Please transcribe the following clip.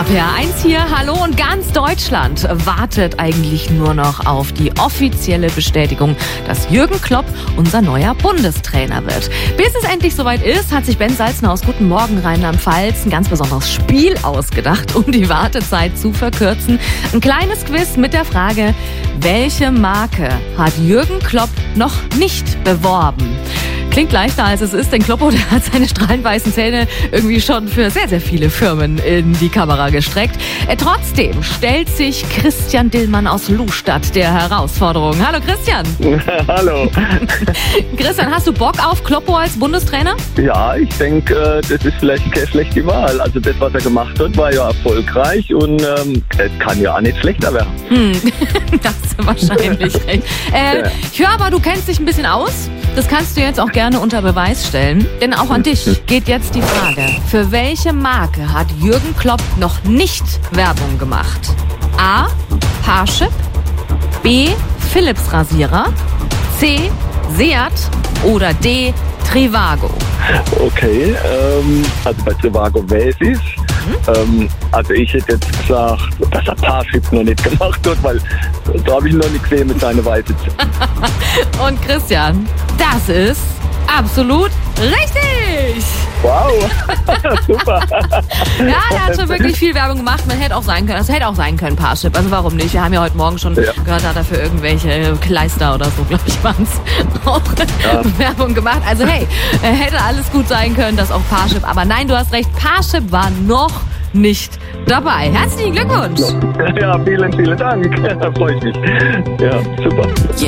RPR1 hier, hallo, und ganz Deutschland wartet eigentlich nur noch auf die offizielle Bestätigung, dass Jürgen Klopp unser neuer Bundestrainer wird. Bis es endlich soweit ist, hat sich Ben Salzner aus Guten Morgen Rheinland-Pfalz ein ganz besonderes Spiel ausgedacht, um die Wartezeit zu verkürzen. Ein kleines Quiz mit der Frage, welche Marke hat Jürgen Klopp noch nicht beworben? Klingt leichter als es ist, denn Kloppo, der hat seine strahlend-weißen Zähne irgendwie schon für sehr, sehr viele Firmen in die Kamera gestreckt. Trotzdem stellt sich Christian Dillmann aus Lustadt der Herausforderung. Hallo Christian. Hallo. Christian, hast du Bock auf Kloppo als Bundestrainer? Ja, ich denke, das ist vielleicht keine schlechte Wahl. Also das, was er gemacht hat, war ja erfolgreich und es kann ja auch nicht schlechter werden. Das ist wahrscheinlich recht. Ich höre aber, du kennst dich ein bisschen aus. Das kannst du jetzt auch gerne unter Beweis stellen. Denn auch an dich geht jetzt die Frage, für welche Marke hat Jürgen Klopp noch nicht Werbung gemacht? A. Parship, B. Philips Rasierer, C. Seat oder D. Trivago? Okay, also bei Trivago weiß ich. Also ich hätte jetzt gesagt, dass er Parship noch nicht gemacht hat, weil da habe ich ihn noch nicht gesehen mit seinen weißen Zähnen. Und Christian, das ist absolut richtig! Wow, super. Ja, der hat schon wirklich viel Werbung gemacht. Man hätte auch sein können, das hätte auch sein können, Parship. Also warum nicht? Wir haben ja heute Morgen schon gehört, hat er für irgendwelche Kleister oder so, glaube ich, waren es, auch Werbung gemacht. Also hey, hätte alles gut sein können, das auch Parship. Aber nein, du hast recht, Parship war noch nicht dabei. Herzlichen Glückwunsch! Ja, vielen, vielen Dank. Da freue ich mich. Ja, super.